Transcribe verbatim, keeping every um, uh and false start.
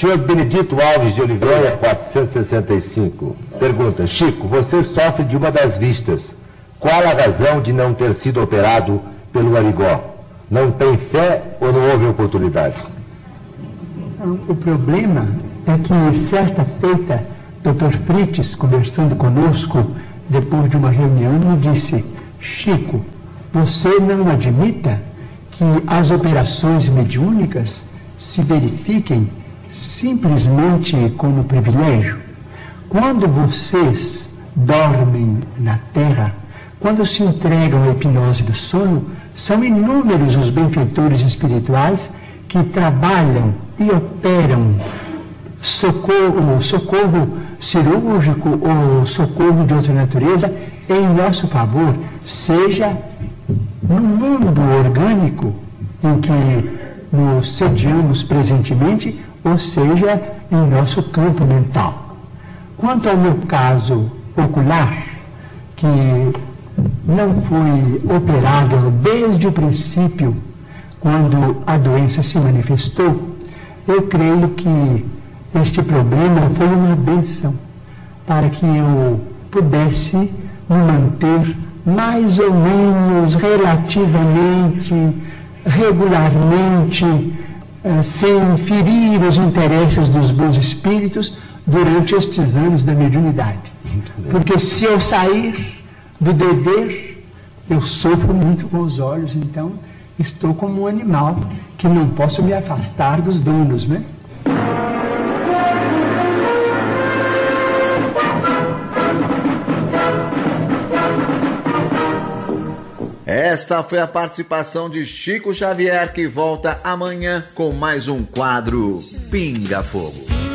senhor Benedito Alves de Oliveira, quatrocentos e sessenta e cinco, pergunta: Chico, você sofre de uma das vistas. Qual a razão de não ter sido operado pelo Arigó? Não tem fé ou não houve oportunidade? O problema é que, certa feita, doutor Frites, conversando conosco, depois de uma reunião, me disse: Chico, você não admita que as operações mediúnicas se verifiquem simplesmente como privilégio? Quando vocês dormem na Terra, quando se entregam à hipnose do sono, são inúmeros os benfeitores espirituais que trabalham e operam socorro, socorro cirúrgico ou socorro de outra natureza em nosso favor, seja no mundo orgânico em que nos sediamos presentemente, ou seja, em nosso campo mental. Quanto ao meu caso ocular, que não foi operado desde o princípio, quando a doença se manifestou, eu creio que este problema foi uma bênção para que eu pudesse me manter mais ou menos relativamente, regularmente, sem ferir os interesses dos bons espíritos durante estes anos da mediunidade. Porque se eu sair do dever, eu sofro muito com os olhos, então estou como um animal que não posso me afastar dos donos, né? Esta foi a participação de Chico Xavier, que volta amanhã com mais um quadro Pinga Fogo.